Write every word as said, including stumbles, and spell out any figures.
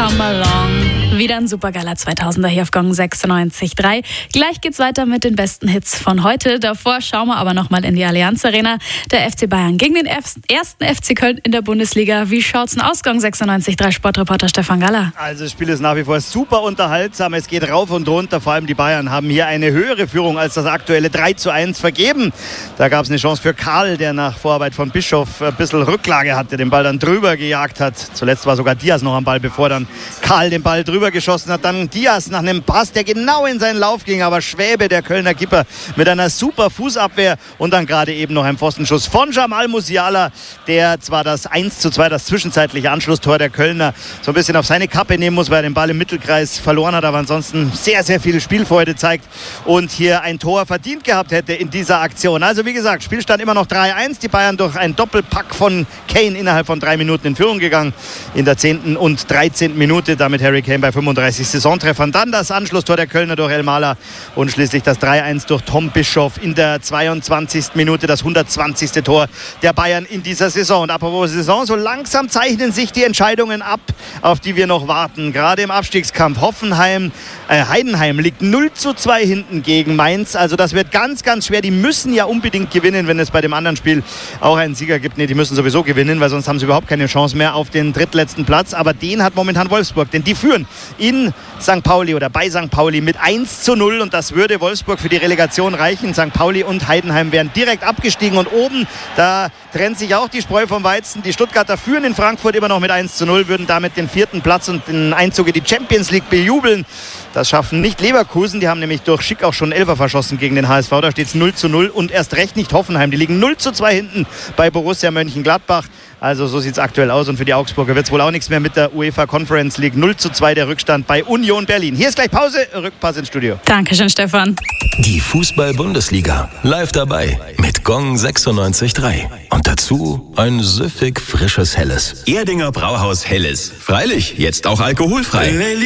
Come Along. Wieder ein supergeiler zweitausender hier auf Gong sechsundneunzig Komma drei. Gleich geht's weiter mit den besten Hits von heute. Davor schauen wir aber nochmal in die Allianz Arena. Der F C Bayern gegen den ersten F C Köln in der Bundesliga. Wie schaut's denn aus, Gong sechsundneunzig Komma drei Sportreporter Stefan Galler? Also das Spiel ist nach wie vor super unterhaltsam. Es geht rauf und runter. Vor allem die Bayern haben hier eine höhere Führung als das aktuelle drei zu eins vergeben. Da gab es eine Chance für Karl, der nach Vorarbeit von Bischof ein bisschen Rücklage hatte, den Ball dann drüber gejagt hat. Zuletzt war sogar Diaz noch am Ball, bevor dann Karl den Ball drüber geschossen hat. Dann Diaz nach einem Pass, der genau in seinen Lauf ging. Aber Schwäbe, der Kölner Keeper, mit einer super Fußabwehr und dann gerade eben noch ein Pfostenschuss von Jamal Musiala, der zwar das eins zu zwei, das zwischenzeitliche Anschlusstor der Kölner, so ein bisschen auf seine Kappe nehmen muss, weil er den Ball im Mittelkreis verloren hat, aber ansonsten sehr, sehr viel Spielfreude zeigt und hier ein Tor verdient gehabt hätte in dieser Aktion. Also wie gesagt, Spielstand immer noch drei eins. Die Bayern durch einen Doppelpack von Kane innerhalb von drei Minuten in Führung gegangen. In der zehnten und dreizehnten Minute, damit Harry Kane bei fünfunddreißig Saisontreffern. Dann das Anschlusstor der Kölner durch El Mala und schließlich das drei eins durch Tom Bischof in der zweiundzwanzigsten Minute, das hundertzwanzigste Tor der Bayern in dieser Saison. Und apropos Saison, so langsam zeichnen sich die Entscheidungen ab, auf die wir noch warten. Gerade im Abstiegskampf. Hoffenheim, äh, Heidenheim liegt null zu zwei hinten gegen Mainz. Also das wird ganz, ganz schwer. Die müssen ja unbedingt gewinnen, wenn es bei dem anderen Spiel auch einen Sieger gibt. Nee, die müssen sowieso gewinnen, weil sonst haben sie überhaupt keine Chance mehr auf den drittletzten Platz. Aber den hat momentan Wolfsburg, denn die führen in Sankt Pauli oder bei Sankt Pauli mit eins zu null und das würde Wolfsburg für die Relegation reichen. Sankt Pauli und Heidenheim wären direkt abgestiegen und oben, da trennt sich auch die Spreu vom Weizen. Die Stuttgarter führen in Frankfurt immer noch mit eins zu null, würden damit den vierten Platz und den Einzug in die Champions League bejubeln. Das schaffen nicht Leverkusen, die haben nämlich durch Schick auch schon Elfer verschossen gegen den H S V. Da steht es null zu null und erst recht nicht Hoffenheim. Die liegen null zu zwei hinten bei Borussia Mönchengladbach. Also so sieht es aktuell aus und für die Augsburger wird es wohl auch nichts mehr mit der UEFA Conference League. null zu zwei der Rückstand bei Union Berlin. Hier ist gleich Pause, Rückpass ins Studio. Dankeschön, Stefan. Die Fußball-Bundesliga live dabei mit Gong sechsundneunzig Komma drei. Und dazu ein süffig frisches Helles. Erdinger Brauhaus Helles. Freilich, jetzt auch alkoholfrei.